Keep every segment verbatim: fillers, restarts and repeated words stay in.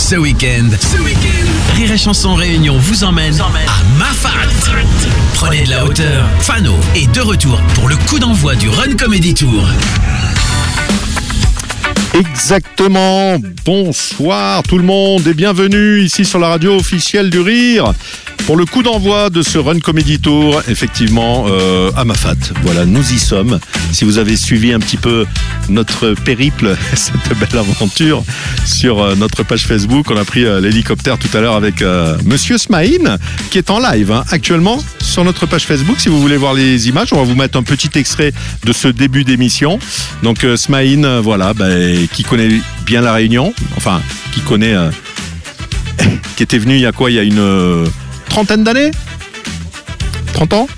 Ce week-end, ce week-end, Rire et Chanson Réunion vous emmène à Mafat. Prenez de la hauteur. Fano est de retour pour le coup d'envoi du Run Comedy Tour. Exactement, bonsoir tout le monde et bienvenue ici sur la radio officielle du Rire pour le coup d'envoi de ce Run Comedy Tour, effectivement euh, à Mafat. Voilà, nous y sommes. Si vous avez suivi un petit peu notre périple, cette belle aventure sur euh, notre page Facebook, on a pris euh, l'hélicoptère tout à l'heure avec euh, Monsieur Smaïn qui est en live hein, actuellement sur notre page Facebook. Si vous voulez voir les images, on va vous mettre un petit extrait de ce début d'émission. Donc euh, Smaïn, euh, voilà, bah, qui connaît bien la Réunion, enfin qui connaît, euh, qui était venu il y a quoi, il y a une euh, trentaine d'années, trente ans.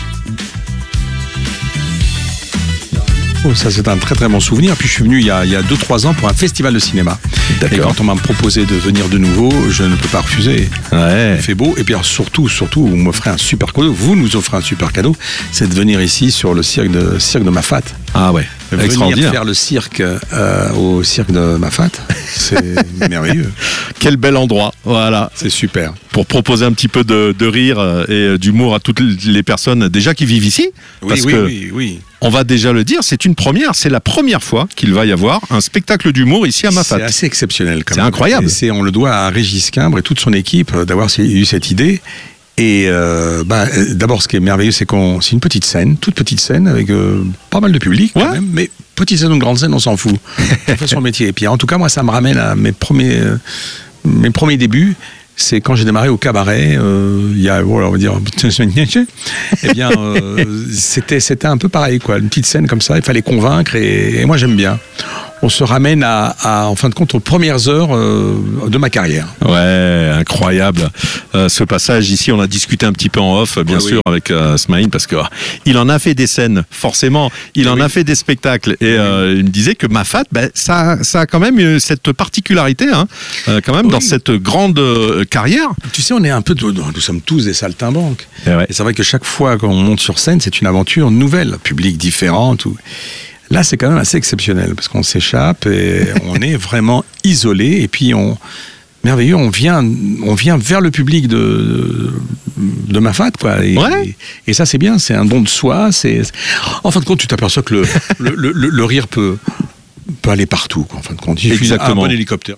Oh, ça c'est un très très bon souvenir. Puis je suis venu il y a, il y a deux trois ans pour un festival de cinéma. D'accord. Et quand on m'a proposé de venir de nouveau, je ne peux pas refuser. Ouais. Il fait beau. Et puis alors, surtout, surtout, vous m'offrez un super cadeau. Vous nous offrez un super cadeau. C'est de venir ici sur le cirque de, cirque de Mafat. Ah ouais. Venir faire le cirque euh, au cirque de Mafat, c'est merveilleux. Quel bel endroit, voilà. C'est super. Pour proposer un petit peu de, de rire et d'humour à toutes les personnes déjà qui vivent ici. Oui, parce oui, que oui, oui. On va déjà le dire, c'est une première, c'est la première fois qu'il va y avoir un spectacle d'humour ici à Mafat. C'est assez exceptionnel quand même. C'est incroyable. Et c'est, on le doit à Régis Quimbre et toute son équipe d'avoir eu cette idée. Et euh, bah, d'abord, ce qui est merveilleux, c'est qu'on, c'est une petite scène, toute petite scène avec euh, pas mal de public, quand ouais. même, mais petite scène ou grande scène, on s'en fout. On fait son métier. Et puis, en tout cas, moi, ça me ramène à mes premiers, euh, mes premiers débuts. C'est quand j'ai démarré au cabaret, euh, il y a, voilà, on va dire, eh bien, euh, c'était, c'était un peu pareil, quoi. Une petite scène comme ça, il fallait convaincre, et, et moi, j'aime bien. On se ramène à, à, en fin de compte, aux premières heures euh, de ma carrière. Ouais, incroyable. Euh, ce passage ici, on a discuté un petit peu en off, bien ouais, sûr, oui. avec euh, Smaïn, parce que euh, il en a fait des scènes, forcément. Il oui. en a fait des spectacles, et euh, il me disait que Mafat, ben, ça, ça a quand même eu cette particularité, hein, euh, quand même, oui. dans cette grande euh, carrière. Tu sais, on est un peu, nous sommes tous des saltimbanques. Et, ouais. et c'est vrai que chaque fois qu'on monte sur scène, c'est une aventure nouvelle, public différent, tout. Là, c'est quand même assez exceptionnel parce qu'on s'échappe et on est vraiment isolé. Et puis, on, merveilleux, on vient, on vient vers le public de, de Mafat, quoi. Et, ouais. et, et ça, c'est bien. C'est un don de soi. C'est, en fin de compte, tu t'aperçois que le, le, le, le, le rire peut, peut aller partout, quoi, en fin de compte. Il suffit d'un bon hélicoptère.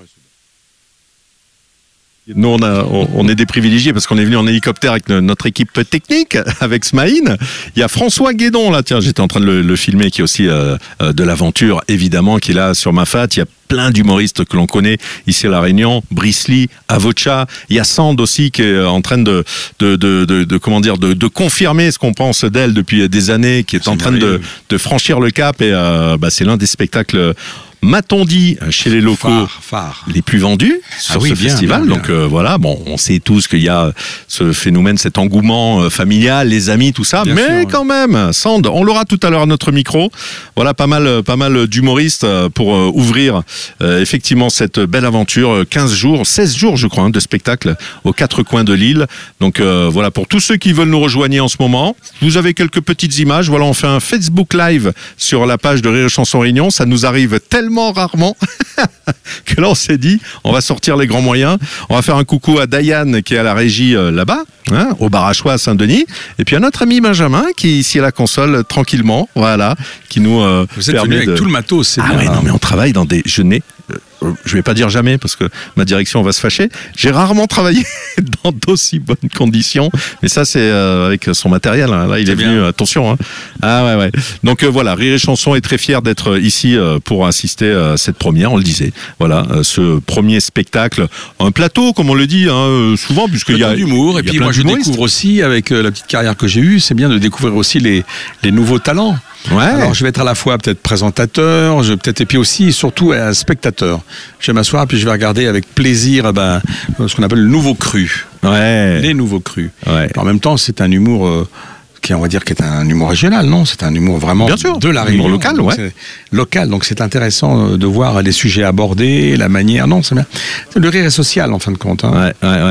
Nous, on, a, on, on est des privilégiés parce qu'on est venu en hélicoptère avec notre équipe technique, avec Smaïn. Il y a François Guédon, là, tiens, j'étais en train de le, le filmer, qui est aussi euh, de l'aventure, évidemment, qui est là sur Mafat. Il y a plein d'humoristes que l'on connaît ici à La Réunion, Brice Lee, Avocha, il y a Sand aussi qui est en train de, de, de, de, de comment dire, de, de confirmer ce qu'on pense d'elle depuis des années, qui est, c'est en train de, de franchir le cap et euh, bah, c'est l'un des spectacles, m'a-t-on dit, chez les locaux phare, phare. les plus vendus sur ah oui, ce bien, festival. Bien, bien. Donc euh, voilà, bon, on sait tous qu'il y a ce phénomène, cet engouement euh, familial, les amis, tout ça, bien mais sûr, quand ouais. même, Sand, on l'aura tout à l'heure à notre micro. Voilà, pas mal, pas mal d'humoristes pour euh, ouvrir euh, effectivement cette belle aventure. quinze jours, seize jours, je crois, hein, de spectacle aux quatre coins de l'île. Donc euh, voilà, pour tous ceux qui veulent nous rejoindre en ce moment, vous avez quelques petites images. Voilà, on fait un Facebook Live sur la page de Rire et Chanson Réunion. Ça nous arrive tellement rarement que là on s'est dit on va sortir les grands moyens, on va faire un coucou à Diane qui est à la régie euh, là-bas hein, au bar à choix à Saint-Denis, et puis à notre ami Benjamin qui est ici à la console tranquillement, voilà, qui nous euh, vous êtes permet venu avec de... tout le matos, c'est ah bien, ouais, hein. non mais on travaille dans des je n'ai je vais pas dire jamais parce que ma direction va se fâcher. J'ai rarement travaillé dans d'aussi bonnes conditions, mais ça c'est euh, avec son matériel. Hein. Là, il c'est est bien. venu. Attention. Hein. Ah ouais ouais. Donc euh, voilà, Rire et Chanson est très fier d'être ici euh, pour assister à cette première. On le disait. Voilà, euh, ce premier spectacle, un plateau comme on le dit hein, souvent, puisqu'il y a d'humour. Et puis moi je découvre aussi avec euh, la petite carrière que j'ai eue, c'est bien de découvrir aussi les les nouveaux talents. Ouais. Alors je vais être à la fois peut-être présentateur, je peut-être et puis aussi et surtout un spectateur. Je vais m'asseoir puis je vais regarder avec plaisir ben, ce qu'on appelle le nouveau cru. Ouais. Les nouveaux crus. Ouais. En même temps, c'est un humour euh, qui, on va dire, qui est un humour régional, non ? C'est un humour vraiment bien sûr, de la Réunion. Humour local, ouais. C'est local, donc c'est intéressant de voir les sujets abordés, la manière. Non, c'est bien. Le rire est social en fin de compte. Hein. Ouais, ouais, ouais.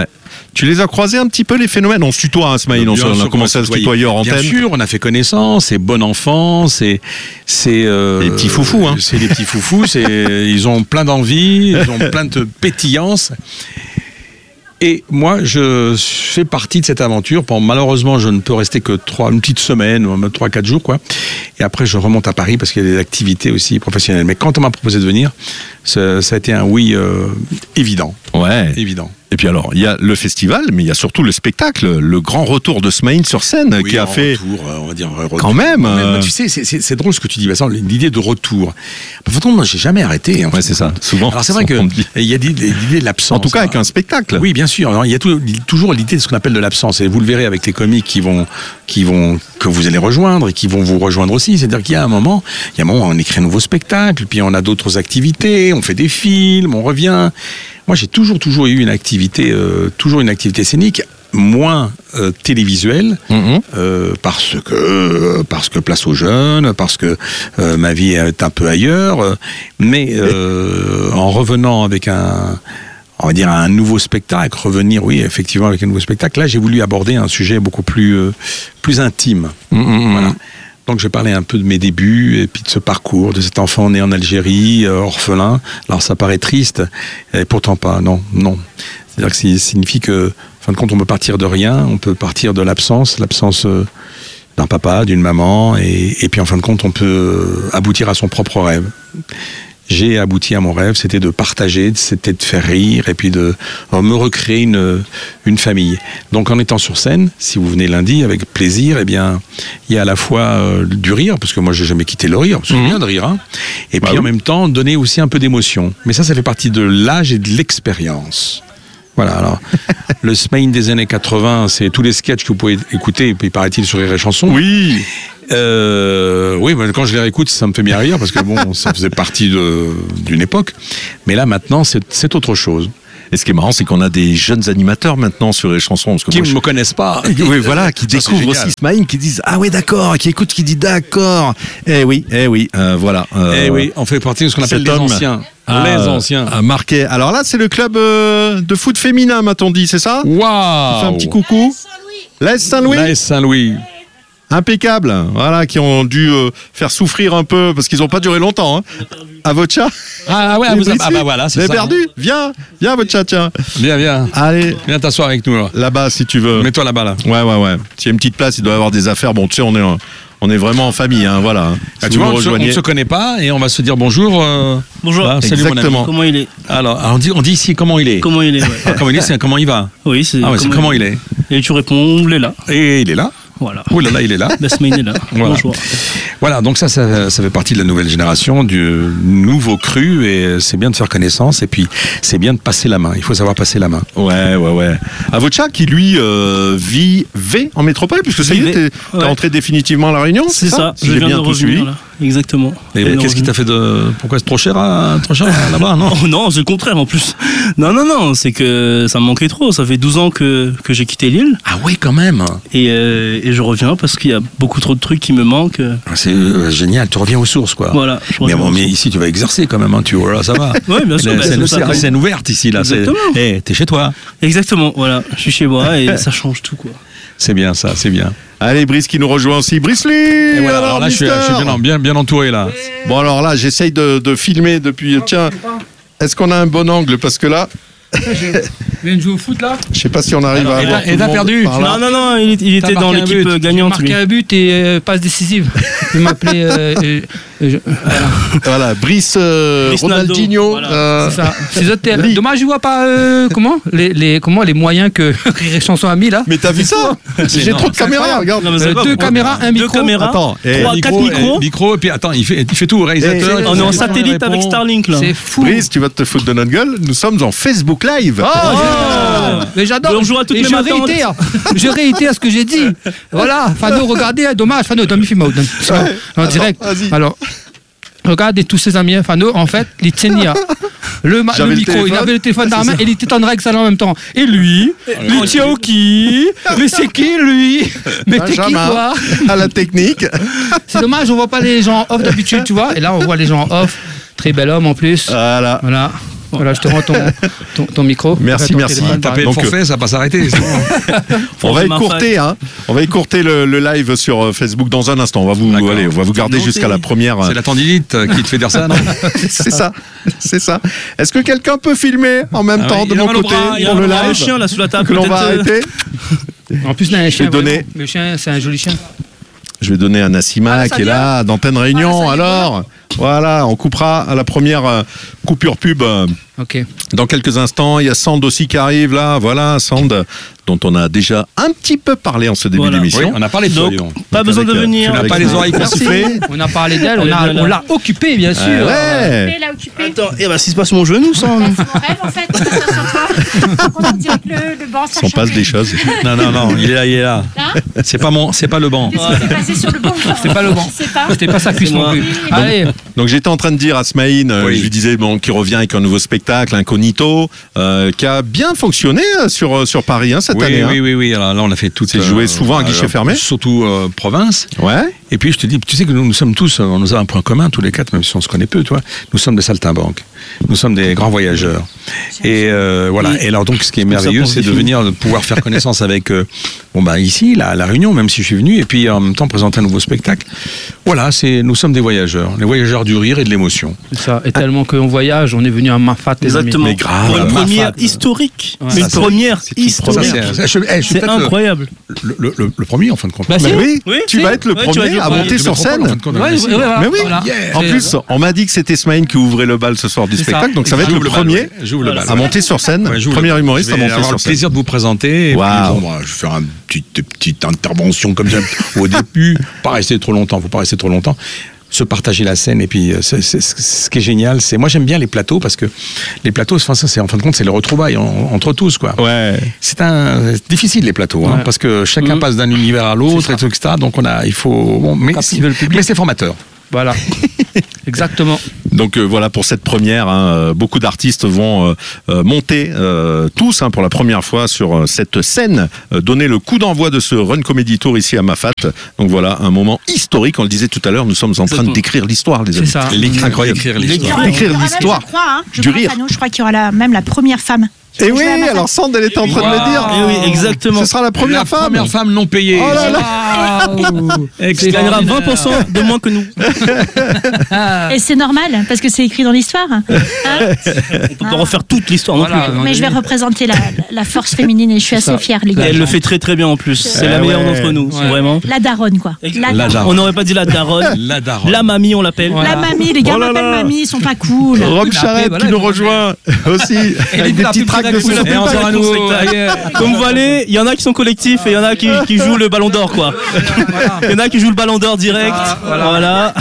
Tu les as croisés un petit peu, les phénomènes? On se tutoie, hein, Smaïn, on, on a commencé à se tutoyer hors antenne. Bien sûr, on a fait connaissance, c'est bon enfant, c'est... c'est euh, les petits foufous, hein. C'est les petits foufous, c'est, ils ont plein d'envie, ils ont plein de pétillance. Et moi, je fais partie de cette aventure. Bon, malheureusement, je ne peux rester que trois, une petite semaine, trois, quatre jours, quoi. Et après, je remonte à Paris parce qu'il y a des activités aussi professionnelles. Mais quand on m'a proposé de venir, ça, ça a été un oui euh, évident. Ouais. Évident. Et puis alors, il y a le festival, mais il y a surtout le spectacle, le grand retour de Smaïn sur scène, oui, qui a fait... Retour, on va dire retour. Quand même. Euh... Mais tu sais, c'est, c'est, c'est drôle ce que tu dis, Vincent, l'idée de retour. Pourtant, moi, j'ai jamais arrêté. Ouais, c'est ça. Souvent. Alors c'est vrai qu'il y a l'idée de l'absence. En tout cas, avec un spectacle. Oui, bien sûr. Alors, il y a tout, toujours l'idée de ce qu'on appelle de l'absence. Et vous le verrez avec les comiques qui vont, qui vont, que vous allez rejoindre et qui vont vous rejoindre aussi. C'est-à-dire qu'il y a un moment, il y a un moment où on écrit un nouveau spectacle, puis on a d'autres activités, on fait des films, on revient. Moi, j'ai toujours, toujours eu une activité, euh, toujours une activité scénique, moins euh, télévisuelle, mm-hmm. euh, parce que, euh, parce que place aux jeunes, parce que euh, ma vie est un peu ailleurs. Mais euh, en revenant avec un, on va dire un nouveau spectacle, revenir, oui, effectivement, avec un nouveau spectacle. Là, j'ai voulu aborder un sujet beaucoup plus, euh, plus intime. Mm-hmm. Voilà. Donc je parlais un peu de mes débuts et puis de ce parcours, de cet enfant né en Algérie, euh, orphelin. Alors ça paraît triste, et pourtant pas, non, non. C'est-à-dire que ça signifie que, en fin de compte, on peut partir de rien, on peut partir de l'absence, l'absence euh, d'un papa, d'une maman, et, et puis en fin de compte, on peut aboutir à son propre rêve. J'ai abouti à mon rêve, c'était de partager, c'était de faire rire et puis de me recréer une, une famille. Donc en étant sur scène, si vous venez lundi avec plaisir, eh bien, il y a à la fois euh, du rire, parce que moi j'ai jamais quitté le rire, parce que c'est mmh. bien de rire, hein, et bah puis oui. en même temps donner aussi un peu d'émotion. Mais ça, ça fait partie de l'âge et de l'expérience. Voilà, alors, le Smaïn des années quatre-vingts, c'est tous les sketchs que vous pouvez écouter, puis paraît-il sur Rire et Chanson. Oui. Euh, oui, mais quand je les réécoute, ça me fait bien rire, parce que bon, ça faisait partie de, d'une époque. Mais là, maintenant, c'est, c'est autre chose. Et ce qui est marrant, c'est qu'on a des jeunes animateurs maintenant sur les chansons. Parce que qui ne je... me connaissent pas. Oui, voilà, qui ça, découvrent aussi Smaïn, qui disent ah ouais d'accord, qui écoutent, qui disent d'accord. Eh oui, eh oui, euh, voilà. Euh, eh oui, on fait partie de ce qu'on appelle les anciens. Ah, les anciens. A marqué. Alors là, c'est le club euh, de foot féminin, m'a-t-on dit, c'est ça? Waouh. Fait un petit coucou. L'A S Saint-Louis. L'A S Saint-Louis. Impeccable, voilà, qui ont dû euh, faire souffrir un peu parce qu'ils n'ont pas duré longtemps. Hein. À votre chat. Ah ouais, vous a... ah bah voilà, c'est ça. ça. perdu. Viens, viens votre chat, tiens. Viens, viens. Allez, viens t'asseoir avec nous là. Là-bas, si tu veux. Mets-toi là-bas là. Ouais, ouais, ouais. S'il y a une petite place, il doit y avoir des affaires. Bon, tu sais, on est, on est vraiment en famille, hein, voilà. Ah, si tu vois, on ne se connaît pas et on va se dire bonjour. Euh... Bonjour. Bah, salut exactement. Mon ami. Comment il est? Alors, alors on dit, on dit ici comment il est. Comment il est. Ouais. Ah, comment il est, c'est comment il va. Oui, c'est. Ah ouais, comment, c'est comment il est. Et tu réponds, il est là. Et il est là. Voilà. Oh là là, il est là. Basmain est là. Voilà. Bonjour. Voilà, donc ça, ça, ça fait partie de la nouvelle génération, du nouveau cru, et c'est bien de faire connaissance, et puis c'est bien de passer la main. Il faut savoir passer la main. Ouais, ouais, ouais. Avocha qui lui euh, vivait en métropole, puisque ça y est, t'es, ouais. t'es rentré définitivement à La Réunion. C'est, c'est ça. ça. Si je j'ai viens bien de tout revenir, suivi. Là. Exactement. Et, et qu'est-ce qui t'a fait de. Pourquoi c'est trop cher, à... trop cher là-bas, non? Oh non, c'est le contraire en plus. Non, non, non, c'est que ça me manquait trop. Ça fait douze ans que, que j'ai quitté l'île. Ah oui, quand même. Et, euh, et je reviens parce qu'il y a beaucoup trop de trucs qui me manquent. C'est euh, génial, tu reviens aux sources, quoi. Voilà. Mais, bon, mais ici, tu vas exercer quand même, hein, tu vois, là, ça va. Oui, bien sûr. La, c'est, c'est, c'est scène ouverte ici, là. Exactement. C'est... Hey, t'es chez toi. Exactement, voilà. Je suis chez moi et ça change tout, quoi. C'est bien ça, c'est bien. Allez, Brice qui nous rejoint aussi. Brice Lee. Et voilà, alors, alors là, je suis, je suis bien, bien, bien entouré là. Bon, alors là, j'essaye de, de filmer depuis. Tiens, est-ce qu'on a un bon angle? Parce que là. Je viens de jouer au foot là. Je sais pas si on arrive alors, à avoir. Et t'as perdu? Non, non, non, il, il était dans l'équipe but. gagnante. Il a marqué un but et euh, passe décisive. Il m'appelait. Euh, euh, euh, voilà. voilà, Brice, euh, Brice Ronaldinho. Voilà. Euh, c'est ça. C'est autres, dommage, je vois pas euh, comment, les, les, comment les moyens que Rire et Chanson a mis là. Mais t'as vu ça? J'ai trop de caméras, regarde. Non, euh, deux caméras, un micro. Deux caméras. Attends, trois, micro, quatre micros. Et, micro, et puis attends, il fait, il fait tout, réalisateur. Et, on est en satellite avec Starlink là. C'est fou. Brice, tu vas te foutre de notre gueule. Nous sommes en Facebook Live. Oh, Oh, mais j'adore. Bonjour à toutes et mes je réitère, je réitère ce que j'ai dit. Voilà, Fano, regardez, dommage, Fano, donne film en direct. Vas-y. Alors, regardez tous ces amis, Fano, en fait, les Tsenia. Le, ma- le micro, le il avait le téléphone dans la main et il était en règle ça en même temps. Et lui, le Tchaoki, le c'est qui lui? Mais t'es qui toi? À la technique. C'est dommage, on voit pas les gens off d'habitude, tu vois. Et là, on voit les gens off. Très bel homme en plus. Voilà. Voilà. Voilà, je te rends ton, ton, ton micro. Merci, ton merci. téléphone, Taper le Donc, forfait, ça va pas s'arrêter. On va écourter, hein. On va écourter le, le live sur Facebook dans un instant. On va vous, allez, on va vous garder jusqu'à la première. C'est la tendinite qui te fait dire ça, non? C'est ça, c'est ça. Est-ce que quelqu'un peut filmer en même Ah temps oui, de il mon a mal au côté bras, il pour a le mal au live chien là sous la table. que l'on va peut-être, arrêter? En plus, il y a un chien. donner- vraiment. Le chien, c'est un joli chien. Je vais donner à Nassima Ah, ça qui est vient. là d'Antenne Réunion. Ah, ça vient, Alors, voilà, on coupera à la première euh, coupure pub euh, Ok. dans quelques instants. Il y a Sand aussi qui arrive là. Voilà, Sand dont on a déjà un petit peu parlé en ce début Voilà. d'émission. Oui, on a parlé de toi, Donc, dis donc. pas besoin de avec, euh, venir. Tu n'as avec pas les nous. oreilles Merci. consifflées. On a parlé d'elle, on Elle est a- bien là. on l'a occupée, bien sûr. Ouais. Il a occupé. Attends, et bah, si se passe mon genou, ça. C'est mon rêve en fait, ça sur toi. On dirait que le, le banc ça S'en passe des choses. Non, non, non, il est là, il est là. Là, C'est pas mon, c'est pas le banc. qu'est-ce qui s'est passé sur le banc? C'était pas le banc. Je sais pas. C'était pas sa cuisse C'est non moi. plus. Allez, Donc j'étais en train de dire à Smaïn, euh, Oui. je lui disais bon, qu'il revient avec un nouveau spectacle, Incognito, euh, qui a bien fonctionné euh, sur, sur Paris hein, cette Oui, année. oui, hein. oui, oui. Alors là, on a fait tout. C'est joué souvent à guichet fermé Surtout euh, province. Ouais. Et puis je te dis, tu sais que nous, nous sommes tous, euh, on nous a un point commun tous les quatre, même si on se connaît peu, toi. Nous sommes des saltimbanques. Nous sommes des grands voyageurs. Et euh, voilà. Oui. Et alors donc, ce qui est comme ça merveilleux, qu'on se c'est de définit. venir, de pouvoir faire connaissance avec, euh, bon bah ici, la, la Réunion, même si je suis venu, et puis en même temps présenter un nouveau spectacle. Voilà, c'est, nous sommes des voyageurs, les voyageurs du rire et de l'émotion. c'est ça. Et tellement qu'on voyage, on est venu à Mafat. les amis. Exactement. Mais grave. Pour une Ma première femme. historique. Ouais. Mais Ça, une c'est- première c'est une historique. Ça, c'est, je- eh, je suis C'est peut-être le- incroyable. Le, le- le- le premier en fin de compte. Bah, Mais si. oui, Oui, tu si. vas être le Ouais, tu vas premier être le à premier. monter Je sur me trompe pas, en fin scène. de compte, Ouais, mais ouais, si. ouais, voilà. Mais oui. Voilà. Yeah. En C'est- plus, on m'a dit que c'était Smaïn qui ouvrait le bal ce soir du C'est spectacle, ça. donc ça va être J'ouvre le bal, premier ouais. J'ouvre le bal. à monter sur scène. Ouais, j'ouvre Premier le- humoriste je à vais monter avoir sur le scène. plaisir de vous présenter. Et puis, Waouh. bon, bah, je vais faire une petite, petite intervention comme ça au début. Pas rester trop longtemps, faut pas rester trop longtemps. Se partager la scène et puis euh, c'est, c'est- c'est- ce qui est génial, c'est moi j'aime bien les plateaux parce que les plateaux, enfin, ça, c'est en fin de compte c'est le retrouvailles en- entre tous quoi. Ouais. C'est un c'est difficile les plateaux hein, Ouais. parce que chacun Mhm. passe d'un univers à l'autre et tout, et cetera. Donc on a il faut bon, mais, Captiver le public. mais c'est formateur. Voilà. Exactement. Donc euh, voilà pour cette première, hein, euh, beaucoup d'artistes vont euh, euh, monter euh, tous hein, pour la première fois sur euh, cette scène, euh, donner le coup d'envoi de ce Run Comedy Tour ici à Mafat. Donc voilà un moment historique. On le disait tout à l'heure, nous sommes en train de Exactement. d'écrire l'histoire, les C'est amis. ça. L'écrire, Incroyable. l'écrire Il y l'histoire. aura- D'écrire il y aura même, l'histoire Je crois, hein, je du crois, rire. Fano, je crois qu'il y aura la- même la première femme. qui Et va oui, jouer à Mafat. alors Sand, elle était en train de me dire. Eh oui, exactement. Ce sera la première la femme. première femme non payée. Oh là là. Waouh. Il gagnera vingt pour cent de moins que nous. Ah. Et c'est normal, parce que c'est écrit dans l'histoire. Hein. On peut pas refaire toute l'histoire non Voilà. plus. on Mais est- je vais représenter la, la force féminine et je suis C'est assez ça. fière, les Et gars. elle le fait très très bien en plus. C'est Eh la meilleure ouais. d'entre nous, Ouais. vraiment. La daronne, quoi. La, La daronne. On n'aurait pas dit la daronne. La daronne. La mamie, on l'appelle. Voilà. la mamie, les gars Oh là m'appellent là. mamie, ils sont pas cool. Rob Après, Charette voilà, qui nous il faut- rejoint aussi avec des la petits pub tracks de Kodak, son la pub Et encore Kodak un pour nouveau. spectacle. Comme vous voyez, il y en a qui sont collectifs et il y en a qui, qui jouent le ballon d'or, quoi. Il y en a qui jouent le ballon d'or direct. Voilà.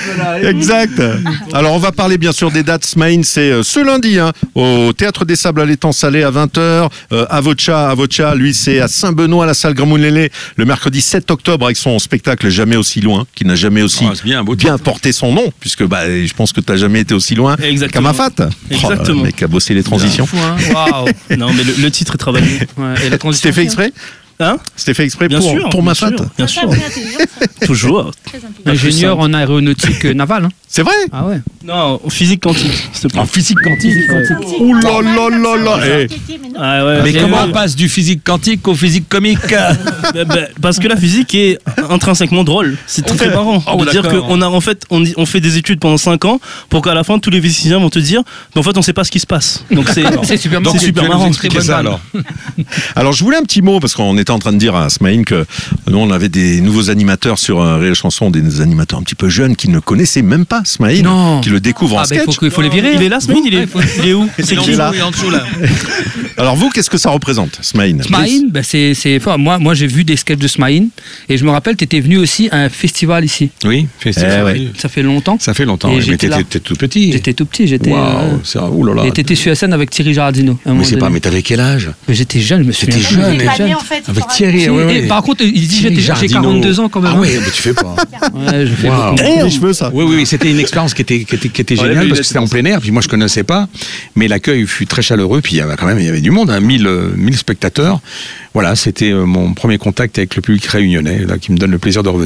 Exact. Alors on va parler bien sûr des dates. Smaïn, c'est euh, ce lundi hein, au Théâtre des Sables à l'étang salé à vingt heures. Euh, Avocha, Avocha, lui c'est à Saint-Benoît, à la salle Grand-Moulélé, le mercredi sept octobre avec son spectacle Jamais aussi loin, qui n'a jamais aussi Oh, c'est bien, un beau bien porté son nom, puisque bah, je pense que tu n'as jamais été aussi loin qu'à Exactement. Mafat. Exactement. Oh, le mec a bossé les transitions. Fou, hein. Waouh. Non, mais le, le titre est travaillé. Ouais, et la transition. C'était fait exprès Hein C'était fait exprès Bien pour, sûr. pour bien Mafat. sûr, Bien sûr. Très intelligent, ça. Toujours. Très intelligent. Ingénieur en aéronautique euh, navale. Hein. C'est vrai. Ah ouais. Non, physique quantique, s'il te plaît. En physique quantique. Ouh là là là là. Eh. Mais non. Ah ouais, Mais c'est- comment on passe du physique quantique au physique comique? Bah, bah, parce que la physique est intrinsèquement drôle. C'est très, très marrant Oh, de dire d'accord. qu'on a en fait on, y- on fait des études pendant cinq ans pour qu'à la fin tous les physiciens vont te dire mais en fait on sait pas ce qui se passe. Donc c'est C'est super Donc, marrant. c'est super Tu vas nous marrant. expliquer Très bonne ça vanne. alors. Alors je voulais un petit mot parce qu'on était en train de dire à Smaïn que nous on avait des nouveaux animateurs sur euh, Rire et Chanson, des animateurs un petit peu jeunes qui ne connaissaient même pas Smaïn, Non. qui le découvrent en Ah, bah, il sketch. faut, que- faut les virer. Il est là, Smaïn, il est, il est où C'est Il qui est là. en dessous là. Alors vous, qu'est-ce que ça représente, Smaïn? Smaïn, ben c'est, c'est fort. Moi, moi j'ai vu des sketchs de Smaïn et je me rappelle, tu étais venu aussi à un festival ici. Oui, festival. Eh ouais. oui. Ça fait longtemps. Ça fait longtemps. Et oui, mais j'étais là. t'étais t'étais tout petit. J'étais tout petit, j'étais. Waouh, euh, c'est ouh là là. et t'étais sur la scène avec Thierry Giardino. à un Mais moment c'est pas. donné. Mais t'avais quel âge? Mais j'étais jeune, je me souviens. T'étais pas. jeune, T'es et pas jeune. né, en fait. Avec il Thierry, Si, ouais, et ouais. par contre, il dit Thierry j'étais, j'ai Giardino. quarante-deux ans quand même. Ah ouais, mais tu fais pas. Ouais, je fais Waouh. beaucoup. Les cheveux, ça. Oui, oui, oui, c'était une expérience qui était, qui était, qui était Ouais, géniale lui, parce il que c'était était en plein air, puis moi je connaissais pas, mais l'accueil fut très chaleureux, puis il y avait quand même il y avait du monde, hein, mille, euh, mille spectateurs. Voilà, c'était euh, mon premier contact avec le public réunionnais, là, qui me donne le plaisir de revenir.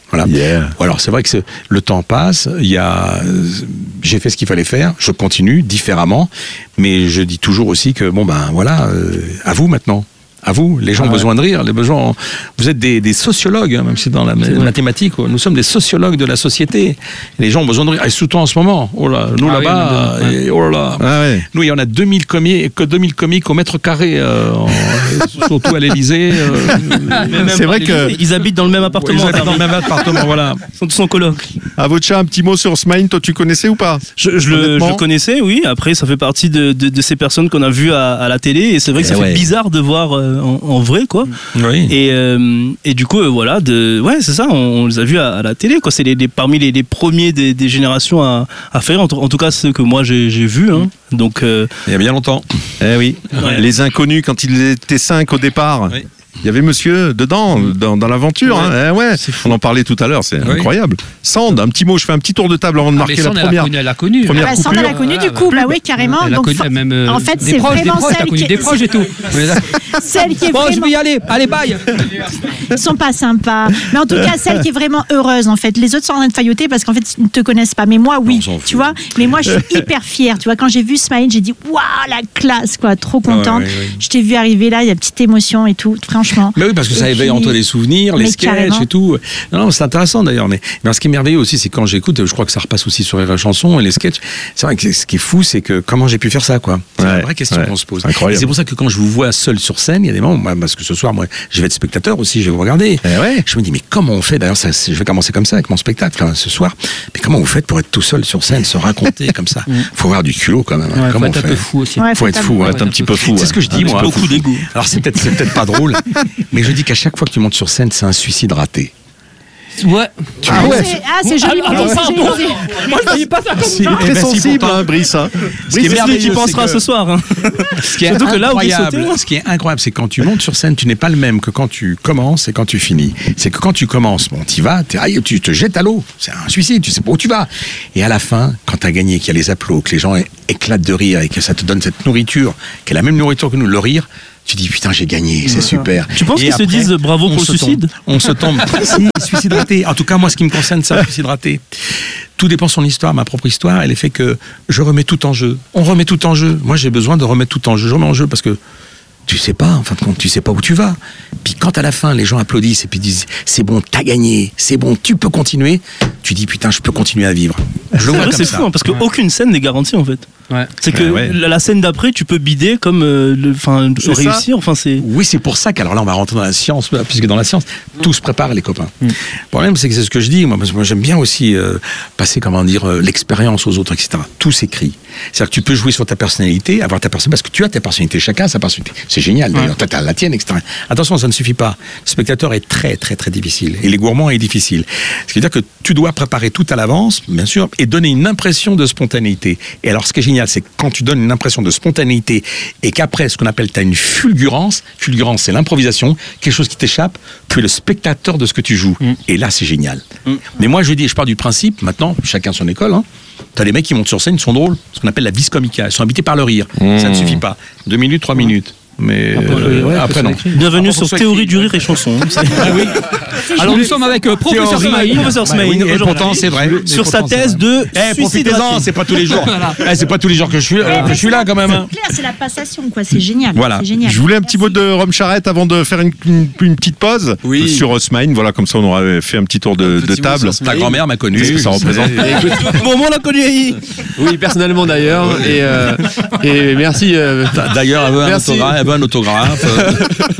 Voilà. Yeah. Alors c'est vrai que c'est, le temps passe, il y a, j'ai fait ce qu'il fallait faire, je continue différemment, mais je dis toujours aussi que bon ben voilà, euh, à vous maintenant. À vous, les gens Ah ont ouais. besoin de rire, les gens, vous êtes des, des sociologues, hein, même si c'est dans la mathématique, nous sommes des sociologues de la société. Les gens ont besoin de rire, et surtout en ce moment. Oh là, nous Ah oui, là-bas, nous, ouais. et, oh là là. Ah ouais. Nous, il y en a deux mille comiques, que deux mille comiques au mètre carré, euh, en- surtout à l'Élysée. Euh, Même C'est pas vrai les- que- Ils habitent dans le même appartement. ils habitent dans le même appartement, voilà. Ils sont tous en coloc. À votre chat, un petit mot sur Smine, toi tu connaissais ou pas? Je, je le, je Honnêtement. le connaissais, oui. Après, ça fait partie de, de, de ces personnes qu'on a vues à, à la télé. Et c'est vrai que Eh ça ouais. fait bizarre de voir euh, en, en vrai, quoi. Oui. Et, euh, et du coup, euh, voilà, de, ouais, c'est ça, on, on les a vus à, à la télé, quoi. C'est les, les- parmi les, les premiers des, des générations à, à faire, en, tout- en tout cas ceux que moi j'ai, j'ai vus. Hein. Donc, euh, Il y a bien longtemps. Eh oui. Ouais. Les inconnus, quand ils étaient cinq au départ. Oui. Il y avait monsieur dedans, dans, dans l'aventure. Hein. Eh ouais. On en parlait tout à l'heure, c'est Oui. incroyable. Sand, un petit mot, je fais un petit tour de table avant de marquer la elle a première. connu, elle a connu. première Bah, Sandra l'a coupure. connue du coup, bah oui, carrément. Elle a Donc, connu fa- même euh, en fait, des c'est proches, des vraiment proches, t'as celle connu qui- des proches et tout. celle qui est Bon, je vraiment... vais y aller. Allez, bye. Ils sont pas sympas. Mais en tout cas, celle qui est vraiment heureuse, en fait. Les autres sont en train de failloter parce qu'en fait, ils ne te connaissent pas. Mais moi, oui, On s'en fout. tu vois. Mais moi, je suis hyper fière. Tu vois, quand j'ai vu Smile, j'ai dit, waouh, la classe, quoi. Trop contente. ouais, ouais, ouais. Je t'ai vu arriver là, il y a une petite émotion et tout, franchement. Mais oui, parce que ça Et éveille puis- entre les souvenirs, les mais sketchs carrément. et tout. Non, non, c'est intéressant d'ailleurs. Mais, mais ce qui est merveilleux aussi, c'est quand j'écoute, je crois que ça repasse aussi sur les chansons et les sketchs. C'est vrai que ce qui est fou, c'est que comment j'ai pu faire ça, quoi. C'est Ouais, une vraie question ouais, qu'on se pose. c'est incroyable. Et c'est pour ça que quand je vous vois seul sur scène, il y a des moments, moi, parce que ce soir, moi, je vais être spectateur aussi, je vais vous regarder. Eh ouais. Je me dis, mais comment on fait, d'ailleurs, ça, c'est- je vais commencer comme ça avec mon spectacle hein, ce soir, mais comment vous faites pour être tout seul sur scène, se raconter comme ça? Faut avoir du culot quand même. hein. Ouais, faut Comment on être un fait peu fou aussi. Ouais, Faut être fou, Ouais, hein. t'es un petit peu fou. C'est ouais. ce que je dis, avec moi. beaucoup d'égo. Alors c'est peut-être c'est peut-être pas drôle, mais je dis qu'à chaque fois que tu montes sur scène, c'est un suicide raté. Ouais. Ah, c'est, ah, c'est joli. Ah, c'est pardon. joli. Moi, je dis pas ça comme ça. Il est Eh très ben, si, sensible, pourtant. hein, Brice. Hein. Ce qui est C'est celui qui merveilleux, pensera c'est ce que- soir. Hein. Ce qui est Surtout que là, Brice incroyable, sautait, hein. ce qui est incroyable, c'est quand tu montes sur scène, tu n'es pas le même que quand tu commences et quand tu finis. C'est que quand tu commences, bon, t'y vas, t'es- aïe, tu te jettes à l'eau, c'est un suicide, tu sais pas où tu vas. Et à la fin, quand t'as gagné, qu'il y a les applaudissements, que les gens é- éclatent de rire et que ça te donne cette nourriture, qui est la même nourriture que nous, le rire. Tu dis putain j'ai gagné, c'est super. Tu penses Et qu'ils se après, disent bravo on pour le se tombe- suicide? On se tombe. Si, suicide raté. En tout cas moi ce qui me concerne c'est un suicide raté. Tout dépend de son histoire, ma propre histoire. Elle est fait que je remets tout en jeu. On remet tout en jeu. Moi j'ai besoin de remettre tout en jeu. Je remets en jeu parce que tu sais pas, en fin de compte, tu sais pas où tu vas. Puis quand à la fin les gens applaudissent et puis disent c'est bon, t'as gagné, c'est bon, tu peux continuer. Tu dis putain je peux continuer à vivre. Je le C'est vois vrai, comme c'est ça. fou, hein, parce qu'aucune scène n'est garantie en fait. Ouais. C'est que Ouais, ouais. la, la scène d'après, tu peux bider comme euh, le, enfin, C'est ça. réussir. Enfin, c'est. Oui, c'est pour ça qu'alors là, on va rentrer dans la science, puisque dans la science, tout se prépare, les copains. Le problème, c'est que c'est ce que je dis, moi, parce que moi j'aime bien aussi euh, passer, comment dire, euh, l'expérience aux autres, et cetera. Tout s'écrit. C'est-à-dire que tu peux jouer sur ta personnalité, avoir ta personnalité, parce que tu as ta personnalité, chacun a sa personnalité. C'est génial, d'ailleurs, toi, t'as la tienne, et cetera. Attention, ça ne suffit pas. Le spectateur est très, très, très difficile. Et les gourmands est difficile. Ce qui veut dire que tu dois préparer tout à l'avance, bien sûr, et donner une impression de spontanéité. Et alors, ce qui est génial, c'est que quand tu donnes une impression de spontanéité et qu'après, ce qu'on appelle, tu as une fulgurance, fulgurance, c'est l'improvisation, quelque chose qui t'échappe, tu es le spectateur de ce que tu joues. Et là, c'est génial. Mais moi, je dis, je pars du principe, maintenant, chacun son école, hein, t'as les mecs qui montent sur scène, ils sont drôles, ce qu'on appelle la vis comica, ils sont habités par le rire. Ça ne suffit pas. Deux minutes, trois minutes. Mais euh, ouais, après, non. Bienvenue Ah, sur pour ceux Théorie qui- du rire et chanson. Alors nous sommes avec euh, professeur Théorie. Smaïn. Professeur Bah Smaïn, oui, et aujourd'hui, pourtant, c'est vrai. sur Et sa pourtant, c'est thèse vrai. de Eh, suicide profitez-en, raté. c'est pas tous les jours. Eh, c'est pas tous les jours que je suis, euh, que je suis là quand même. hein. C'est clair, c'est la passation, quoi. C'est génial. Voilà. C'est génial. Je voulais un petit mot de Rome Charrette avant de faire une, une- une petite pause Oui. sur Osmine. Voilà, comme ça on aurait fait un petit tour de, de Petit mot table. sur Smile. Ta grand-mère m'a connu. Qu'est-ce que ça représente Et écoute, Bon, on l'a connu. oui, personnellement d'ailleurs. Et, euh, et merci. euh, D'ailleurs, elle veut un Merci. autographe. Elle veut un autographe. euh,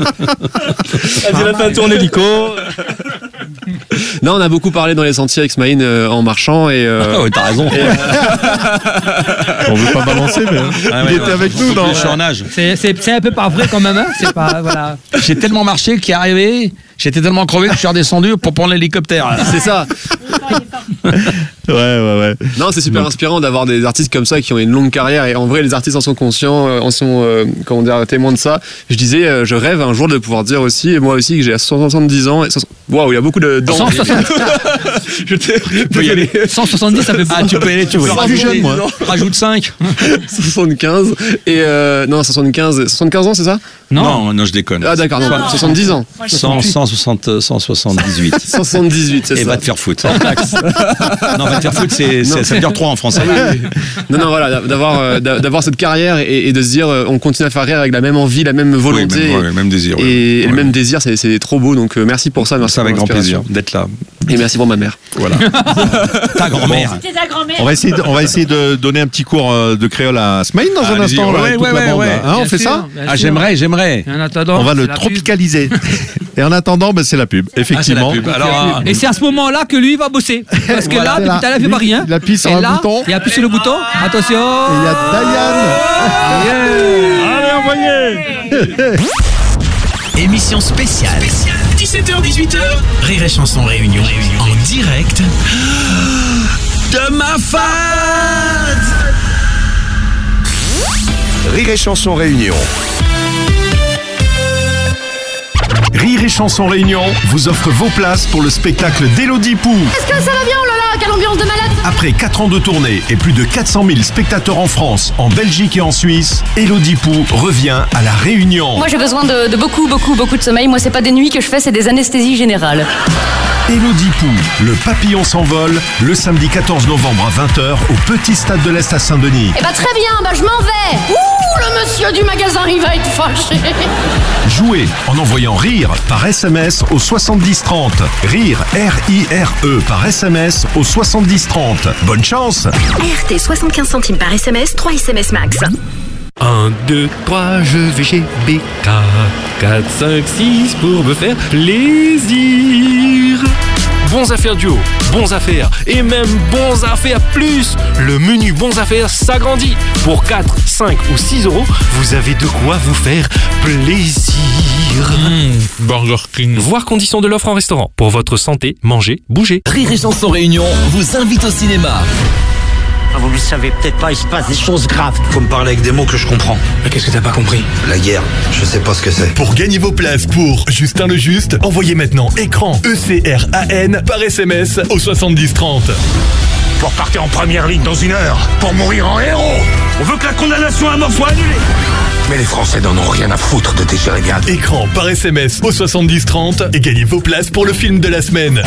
Elle a fait un tour en hélico. non, on a beaucoup parlé dans les sentiers avec Smaïn euh, en marchant et. euh, Ah ouais, t'as raison. On veut pas balancer, mais hein. Ah il ouais, était ouais. avec nous dans. Je suis en âge. C'est- C'est c'est un peu pas vrai quand même. Hein. C'est pas voilà. J'ai tellement marché qu'il est arrivé. J'étais tellement crevé que je suis redescendu pour prendre l'hélicoptère. C'est ça. Ouais, ouais, ouais. Non, c'est super Donc. inspirant d'avoir des artistes comme ça qui ont une longue carrière. Et en vrai, les artistes en sont conscients, euh, en sont euh, comment dire, témoins de ça. Je disais, euh, je rêve un jour de pouvoir dire aussi, et moi aussi, que j'ai soixante-dix ans. Waouh, il y a beaucoup de dents. cent soixante. Je t'ai- tu peux y aller. cent soixante-dix, ça fait beaucoup. Ah, tu peux y aller, tu vois. Plus jeune, moi. Rajoute cinq. soixante-quinze. Et euh, non, soixante-quinze, soixante-quinze ans, c'est ça? Non, non, je déconne. Ah, d'accord, non, soixante-dix ans. cent, cent soixante, cent soixante-dix-huit. soixante-dix-huit, c'est ça. Et va te faire foutre. Non, va te faire foutre, c'est, c'est, ça veut dire trois en français. Non, non, voilà, d'avoir, euh, d'avoir cette carrière et, et de se dire, euh, on continue à faire rire avec la même envie, la même volonté. Oui, même, ouais, le même désir. Et, ouais. et Ouais. le même désir, c'est, c'est trop beau. Donc, euh, merci pour ça. Merci Ça pour avec grand l'inspiration. plaisir d'être là. Et merci pour ma mère. Voilà. Ta grand-mère. C'était ta grand-mère. On va essayer de, on va essayer de donner un petit cours euh, de créole à Smaïn dans un Allez-y, instant. là, ouais, avec toute ouais, la ouais, bande, ouais. là. Hein, on Bien fait sûr, ça bien Ah, sûr. j'aimerais, j'aimerais. Et en attendant, On va c'est le la pub. tropicaliser. Et en attendant, ben, c'est la pub, effectivement. Ah, c'est la pub. Alors, Et c'est à ce moment-là que lui va bosser. Parce que Voilà, là, depuis là. tout à l'heure, il fait pas rien. Il appuie sur Et un là, bouton. il appuie sur le bouton. Attention. Et il y a Diane. Émission spéciale. dix-sept heures dix-huit heures. Rire et Chanson Réunion. En direct de ma fade. Rire et Chanson Réunion. Rire et Chanson Réunion vous offre vos places pour le spectacle d'Élodie Pou. Est-ce que ça va bien? Oh là là, quelle ambiance de malade! Après quatre ans de tournée et plus de quatre cent mille spectateurs en France, en Belgique et en Suisse, Élodie Pou revient à La Réunion. Moi j'ai besoin de, de beaucoup, beaucoup, beaucoup de sommeil. Moi c'est pas des nuits que je fais, c'est des anesthésies générales. Élodie Pou, le papillon s'envole, le samedi quatorze novembre à vingt heures au Petit Stade de l'Est à Saint-Denis. Eh bah très bien, bah je m'en vais! Ouh, le monsieur du magasin il va être fâché! Jouez en envoyant RIRE par S M S au soixante-dix trente. RIRE, R I R E par S M S au soixante-dix trente. Bonne chance! R T soixante-quinze centimes par S M S, trois S M S max. un, deux, trois, je vais chez B K. quatre, cinq, six pour me faire plaisir. Bons affaires duo, bons affaires et même bons affaires plus. Le menu bons affaires s'agrandit. Pour quatre, cinq ou six euros, vous avez de quoi vous faire plaisir. Mmh, Burger King. Voir conditions de l'offre en restaurant. Pour votre santé, mangez, bougez. Rire et Chanson Réunion vous invite au cinéma. Vous le savez peut-être pas, il se passe des choses graves. Faut me parler avec des mots que je comprends. Mais qu'est-ce que t'as pas compris? La guerre, je sais pas ce que c'est. Pour gagner vos places pour Justin le Juste, envoyez maintenant écran E C R A N par S M S au soixante-dix trente. Pour partir en première ligne dans une heure, pour mourir en héros. On veut que la condamnation à mort soit annulée. Mais les Français n'en ont rien à foutre de tes jérémiades. Écran par S M S au soixante-dix trente et gagnez vos places pour le film de la semaine.